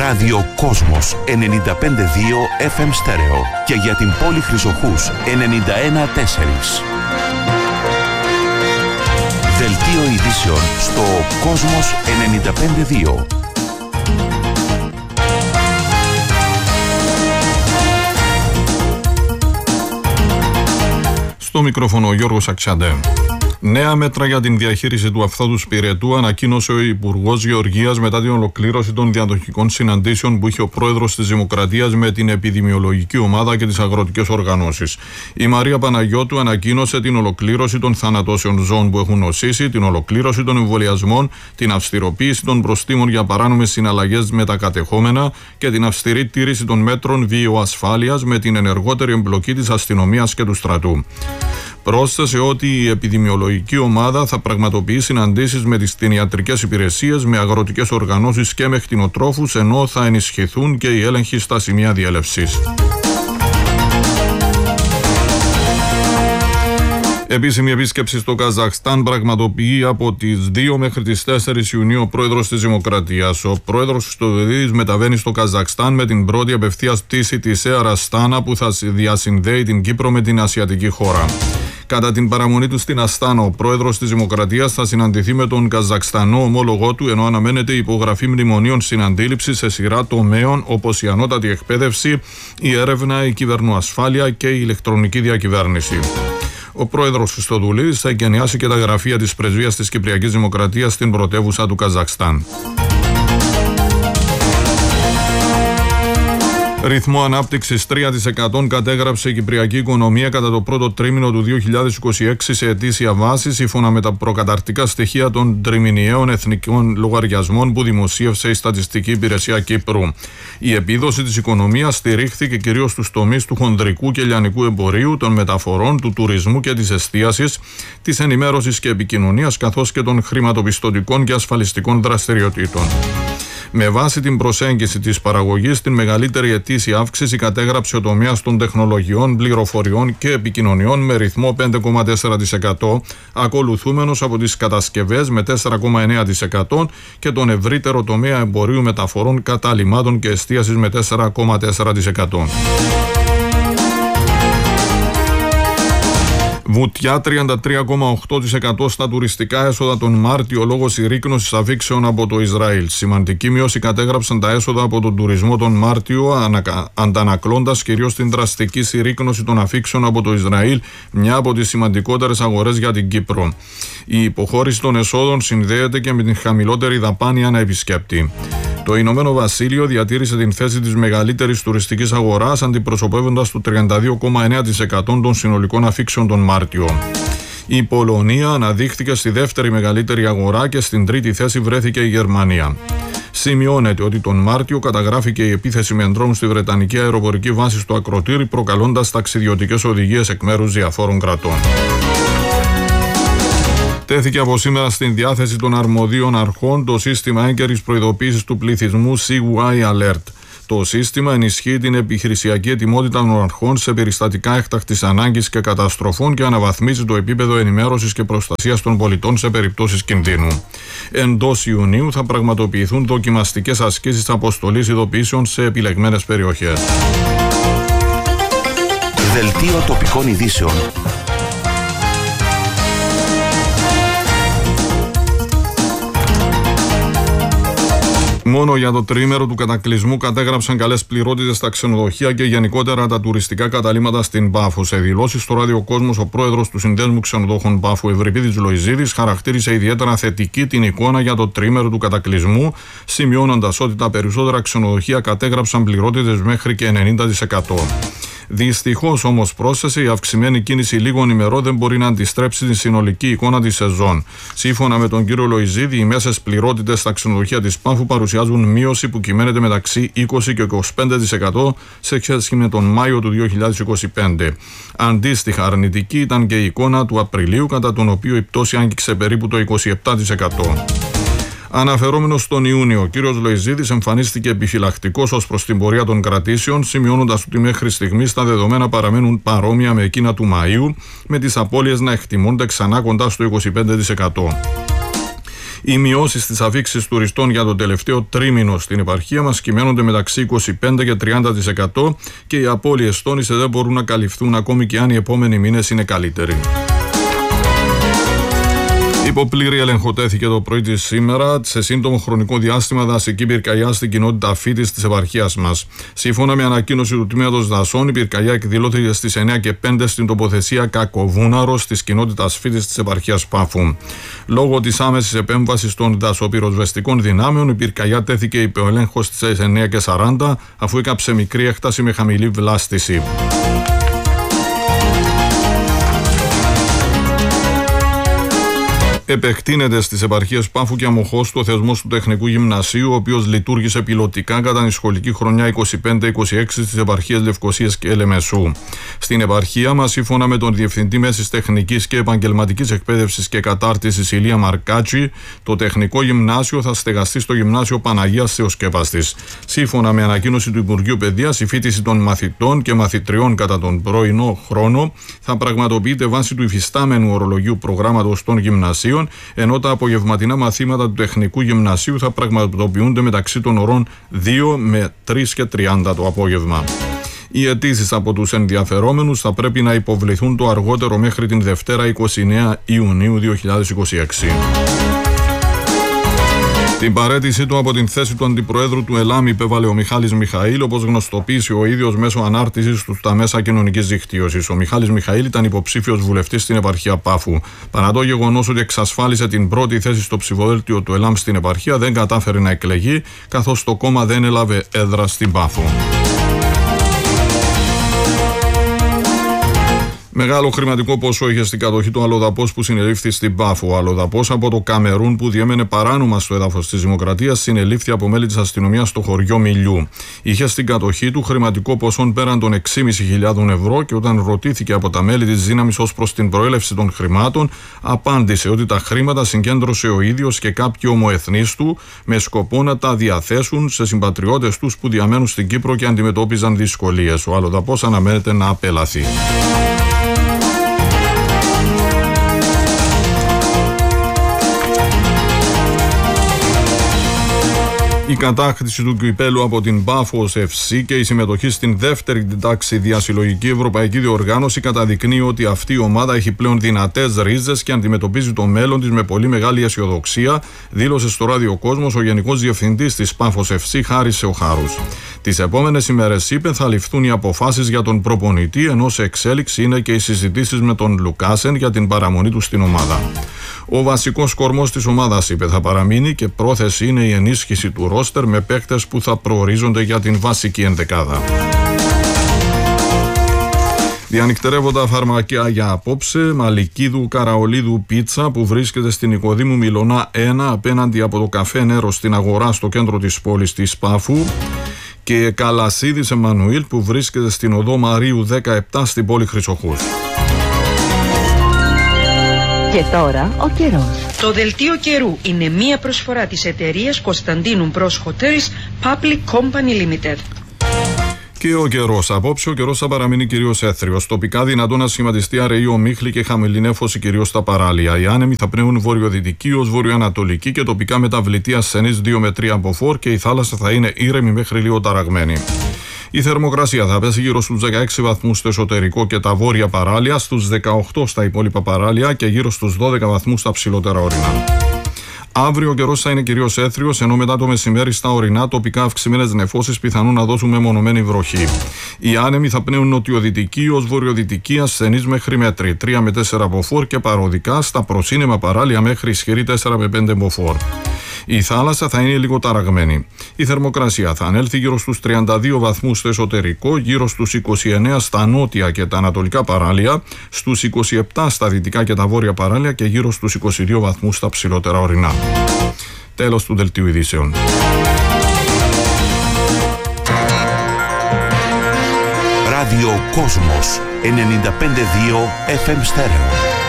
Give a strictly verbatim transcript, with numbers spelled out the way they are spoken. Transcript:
Ράδιο Κόσμος ενενήντα πέντε κόμμα δύο εφ εμ στέρεο και για την πόλη Χρυσοχούς ενενήντα ένα κόμμα τέσσερα. Δελτίο ειδήσεων στο Κόσμος ενενήντα πέντε κόμμα δύο. Στο μικρόφωνο Γιώργος Αξιαντέ. Νέα μέτρα για την διαχείριση του αφθόδους πυρετού ανακοίνωσε ο Υπουργός Γεωργίας μετά την ολοκλήρωση των διαδοχικών συναντήσεων που είχε ο Πρόεδρος της Δημοκρατίας με την επιδημιολογική ομάδα και τις αγροτικές οργανώσεις. Η Μαρία Παναγιώτου ανακοίνωσε την ολοκλήρωση των θανατώσεων ζώων που έχουν νοσήσει, την ολοκλήρωση των εμβολιασμών, την αυστηροποίηση των προστίμων για παράνομες συναλλαγές με τα κατεχόμενα και την αυστηρή τήρηση των μέτρων βιοασφάλειας με την ενεργότερη εμπλοκή της αστυνομίας και του στρατού. Πρόσθεσε ότι η επιδημιολογική ομάδα θα πραγματοποιεί συναντήσεις με τις κτηνιατρικές υπηρεσίες, με αγροτικές οργανώσεις και με κτηνοτρόφους, ενώ θα ενισχυθούν και οι έλεγχοι στα σημεία διέλευσης. Επίσημη επίσκεψη στο Καζακστάν πραγματοποιεί από τις δύο μέχρι τις τέσσερις Ιουνίου ο Πρόεδρος της Δημοκρατίας. Ο Πρόεδρος Χριστοδουλίδης μεταβαίνει στο Καζακστάν με την πρώτη απευθείας πτήση της Air Astana που θα διασυνδέει την Κύπρο με την ασιατική χώρα. Κατά την παραμονή του στην Αστάνα, ο Πρόεδρος της Δημοκρατίας θα συναντηθεί με τον Καζακστανό ομόλογό του, ενώ αναμένεται η υπογραφή μνημονίων συναντήληψης σε σειρά τομέων όπως η ανώτατη εκπαίδευση, η έρευνα, η κυβερνοασφάλεια και η ηλεκτρονική διακυβέρνηση. Ο Πρόεδρος Χριστοδουλίδης θα εγκαινιάσει και τα γραφεία της Πρεσβείας της Κυπριακής Δημοκρατίας στην πρωτεύουσα του Καζακστάν. Ρυθμό ανάπτυξης τρία τοις εκατό κατέγραψε η κυπριακή οικονομία κατά το πρώτο τρίμηνο του δύο χιλιάδες είκοσι έξι σε ετήσια βάση, σύμφωνα με τα προκαταρκτικά στοιχεία των τριμηνιαίων εθνικών λογαριασμών που δημοσίευσε η Στατιστική Υπηρεσία Κύπρου. Η επίδοση της οικονομίας στηρίχθηκε κυρίως στους τομείς του χονδρικού και λιανικού εμπορίου, των μεταφορών, του τουρισμού και της εστίασης, της ενημέρωσης και επικοινωνίας, καθώς και των χρηματοπιστωτικών και ασφαλιστικών δραστηριοτήτων. Με βάση την προσέγγιση της παραγωγής, την μεγαλύτερη ετήσια αύξηση κατέγραψε ο τομέας των τεχνολογιών, πληροφοριών και επικοινωνιών με ρυθμό πέντε κόμμα τέσσερα τοις εκατό, ακολουθούμενος από τις κατασκευές με τέσσερα κόμμα εννέα τοις εκατό και τον ευρύτερο τομέα εμπορίου, μεταφορών, καταλυμάτων και εστίασης με τέσσερα κόμμα τέσσερα τοις εκατό. Βουτιά τριάντα τρία κόμμα οκτώ τοις εκατό στα τουριστικά έσοδα τον Μάρτιο λόγω συρρίκνωσης αφήξεων από το Ισραήλ. Σημαντική μείωση κατέγραψαν τα έσοδα από τον τουρισμό τον Μάρτιο, αντανακλώντας κυρίως την δραστική συρρίκνωση των αφήξεων από το Ισραήλ, μια από τις σημαντικότερες αγορές για την Κύπρο. Η υποχώρηση των εσόδων συνδέεται και με την χαμηλότερη δαπάνη ανά επισκέπτη. Το Ηνωμένο Βασίλειο διατήρησε την θέση της μεγαλύτερης τουριστικής αγοράς, αντιπροσωπεύοντας το τριάντα δύο κόμμα εννέα τοις εκατό των συνολικών αφήξεων τον Μάρτιο. Η Πολωνία αναδείχθηκε στη δεύτερη μεγαλύτερη αγορά και στην τρίτη θέση βρέθηκε η Γερμανία. Σημειώνεται ότι τον Μάρτιο καταγράφηκε η επίθεση με ντρόουν στη Βρετανική αεροπορική βάση στο Ακροτήρι, προκαλώντας ταξιδιωτικές οδηγίες εκ μέρους διαφόρων κρατών. Τέθηκε από σήμερα στην διάθεση των αρμοδίων αρχών το σύστημα έγκαιρης προειδοποίησης του πληθυσμού σι γουάι Alert. Το σύστημα ενισχύει την επιχειρησιακή ετοιμότητα των αρχών σε περιστατικά έκτακτης ανάγκης και καταστροφών και αναβαθμίζει το επίπεδο ενημέρωσης και προστασίας των πολιτών σε περιπτώσεις κινδύνου. Εντός Ιουνίου θα πραγματοποιηθούν δοκιμαστικές ασκήσεις αποστολής ειδοποιήσεων σε επιλεγμένες περιοχές. Δελτίο τοπικών ειδήσεων. Μόνο για το τριήμερο του κατακλυσμού κατέγραψαν καλές πληρότητες στα ξενοδοχεία και γενικότερα τα τουριστικά καταλύματα στην Πάφο. Σε δηλώσεις στο Ράδιο Κόσμος, ο πρόεδρος του Συνδέσμου Ξενοδόχων Πάφου, Ευρυπίδης Λοϊζίδης, χαρακτήρισε ιδιαίτερα θετική την εικόνα για το τριήμερο του κατακλυσμού, σημειώνοντας ότι τα περισσότερα ξενοδοχεία κατέγραψαν πληρότητες μέχρι και ενενήντα τοις εκατό. Δυστυχώς όμως, πρόσθεσε, η αυξημένη κίνηση λίγων ημερών δεν μπορεί να αντιστρέψει τη συνολική εικόνα της σεζόν. Σύμφωνα με τον κύριο Λοϊζίδη, οι μέσες πληρότητες στα ξενοδοχεία της Πάφου παρουσιάζουν μείωση που κυμαίνεται μεταξύ είκοσι και είκοσι πέντε τοις εκατό σε σχέση με τον Μάιο του δύο χιλιάδες είκοσι πέντε. Αντίστοιχα, αρνητική ήταν και η εικόνα του Απριλίου, κατά τον οποίο η πτώση άγγιξε περίπου το είκοσι επτά τοις εκατό. Αναφερόμενος στον Ιούνιο, ο κύριος Λοϊζίδης εμφανίστηκε επιφυλακτικός ως προς την πορεία των κρατήσεων, σημειώνοντας ότι μέχρι στιγμής τα δεδομένα παραμένουν παρόμοια με εκείνα του Μαΐου, με τις απώλειες να εκτιμούνται ξανά κοντά στο είκοσι πέντε τοις εκατό. Οι μειώσεις της αφήξης τουριστών για το τελευταίο τρίμηνο στην επαρχία μας κυμαίνονται μεταξύ είκοσι πέντε και τριάντα τοις εκατό και οι απώλειες τόνισε δεν μπορούν να καλυφθούν ακόμη και αν οι επόμενοι μήνες είναι καλύτεροι. Υπό πλήρη έλεγχο τέθηκε το πρωί της σήμερα σε σύντομο χρονικό διάστημα δασική πυρκαγιά στην κοινότητα Φίτης της επαρχίας μας. Σύμφωνα με ανακοίνωση του Τμήματος Δασών, η πυρκαγιά εκδηλώθηκε στις εννιά και πέντε στην τοποθεσία Κακοβούναρος της κοινότητας Φίτης της επαρχίας Πάφου. Λόγω της άμεσης επέμβασης των δασοπυροσβεστικών δυνάμεων, η πυρκαγιά τέθηκε υπό έλεγχο στις εννιά και σαράντα, αφού έκαψε μικρή έκταση με χαμηλή βλάστηση. Επεκτείνεται στις επαρχίες Πάφου και Αμοχώστου ο θεσμός του Τεχνικού Γυμνασίου, ο οποίος λειτουργήσε πιλωτικά κατά τη σχολική χρονιά είκοσι πέντε είκοσι έξι στις επαρχίες Λευκωσίας και Λεμεσού. Στην επαρχία μας, σύμφωνα με τον Διευθυντή Μέσης Τεχνικής και Επαγγελματικής Εκπαίδευσης και Κατάρτισης Ηλία Μαρκάτσι, το Τεχνικό Γυμνάσιο θα στεγαστεί στο Γυμνάσιο Παναγίας Θεοσκέπαστης. Σύμφωνα με ανακοίνωση του Υπουργείου Παιδείας, η φοιτηση των μαθητών και μαθητριών κατά τον πρωινό χρόνο θα πραγματοποιείται βάσει του υφιστάμενου ορολογίου προγράμματος των γυμνασίων, ενώ τα απογευματινά μαθήματα του Τεχνικού Γυμνασίου θα πραγματοποιούνται μεταξύ των ωρών δύο με τρεις και τριάντα το απόγευμα. Οι αιτήσεις από τους ενδιαφερόμενους θα πρέπει να υποβληθούν το αργότερο μέχρι την Δευτέρα εικοστή ενάτη Ιουνίου δύο χιλιάδες είκοσι έξι. Την παραίτησή του από την θέση του Αντιπροέδρου του ΕΛΑΜ υπέβαλε ο Μιχάλης Μιχαήλ, όπως γνωστοποίησε ο ίδιος μέσω ανάρτησης του στα μέσα κοινωνικής δικτύωσης. Ο Μιχάλης Μιχαήλ ήταν υποψήφιος βουλευτής στην επαρχία Πάφου. Παρά το γεγονός ότι εξασφάλισε την πρώτη θέση στο ψηφοδέλτιο του ΕΛΑΜ στην επαρχία, δεν κατάφερε να εκλεγεί, καθώς το κόμμα δεν έλαβε έδρα στην Πάφο. Μεγάλο χρηματικό ποσό είχε στην κατοχή του αλλοδαπός που συνελήφθη στην Πάφο. Ο αλλοδαπός από το Καμερούν που διέμενε παράνομα στο έδαφος της Δημοκρατίας συνελήφθη από μέλη της αστυνομίας στο χωριό Μιλιού. Είχε στην κατοχή του χρηματικό ποσό πέραν των έξι χιλιάδες πεντακόσια ευρώ και όταν ρωτήθηκε από τα μέλη της δύναμης ως προς την προέλευση των χρημάτων, απάντησε ότι τα χρήματα συγκέντρωσε ο ίδιος και κάποιοι ομοεθνείς του με σκοπό να τα διαθέσουν σε συμπατριώτες τους που διαμένουν στην Κύπρο και αντιμετώπιζαν δυσκολίες. Ο αλλοδαπός αναμένεται να απελαθεί. Η κατάκτηση του κυπέλου από την Πάφος εφ σι και η συμμετοχή στην δεύτερη τάξη διασυλλογική ευρωπαϊκή διοργάνωση καταδεικνύει ότι αυτή η ομάδα έχει πλέον δυνατές ρίζες και αντιμετωπίζει το μέλλον της με πολύ μεγάλη αισιοδοξία, δήλωσε στο Ράδιο Κόσμος ο Γενικός Διευθυντής της Πάφος εφ σι, Χάρης Σεοχάρους. Τις επόμενες ημέρες, είπε, θα ληφθούν οι αποφάσεις για τον προπονητή, ενώ σε εξέλιξη είναι και οι συζητήσεις με τον Λουκάσεν για την παραμονή του στην ομάδα. Ο βασικός κορμός της ομάδας, είπε, θα παραμείνει και πρόθεση είναι η ενίσχυση του ρόστερ με παίκτες που θα προορίζονται για την βασική ενδεκάδα. Διανυκτερεύοντα φαρμακεία για απόψε, Μαλικίδου Καραολίδου Πίτσα που βρίσκεται στην Οικοδήμου Μιλωνά ένα απέναντι από το καφέ Νέρο στην αγορά στο κέντρο της πόλης της Πάφου και Καλασίδης Εμμανουήλ που βρίσκεται στην οδό Μαρίου δεκαεπτά στην πόλη Χρυσοχούς. Και τώρα ο καιρός. Το δελτίο καιρού είναι μία προσφορά της εταιρείας Κωνσταντίνου Μπρος Hotels Public Company Limited. Και ο καιρός. Απόψε ο καιρός θα παραμείνει κυρίως έθριος. Τοπικά δυνατόν να σχηματιστεί αραιή ομίχλη και χαμηλή νέφωση κυρίως στα παράλια. Οι άνεμοι θα πνέουν βορειοδυτική ως βορειοανατολική και τοπικά μεταβλητή ασθενής δύο με τρία μποφόρ και η θάλασσα θα είναι ήρεμη μέχρι λίγο ταραγμένη. Η θερμοκρασία θα πέσει γύρω στους δεκαέξι βαθμούς στο εσωτερικό και τα βόρεια παράλια, στους δεκαοκτώ στα υπόλοιπα παράλια και γύρω στους δώδεκα βαθμούς στα ψηλότερα ορεινά. Αύριο ο καιρός θα είναι κυρίως έθριος, ενώ μετά το μεσημέρι στα ορεινά τοπικά αυξημένες νεφώσεις πιθανόν να δώσουν μεμονωμένη βροχή. Οι άνεμοι θα πνέουν νοτιοδυτική ως βορειοδυτική ασθενής μέχρι μέτρη, τρία με τέσσερα μποφόρ και παροδικά στα προσύνεμα παράλια μέχρι ισχυρή τέσσερα με πέντε μποφόρ. Η θάλασσα θα είναι λίγο ταραγμένη. Η θερμοκρασία θα ανέλθει γύρω στους τριάντα δύο βαθμούς στο εσωτερικό, γύρω στους είκοσι εννέα στα νότια και τα ανατολικά παράλια, στους είκοσι επτά στα δυτικά και τα βόρεια παράλια και γύρω στους είκοσι δύο βαθμούς στα ψηλότερα ορεινά. Τέλος του δελτίου ειδήσεων. Ράδιο Κόσμος ενενήντα πέντε δύο εφ εμ Στέρεο.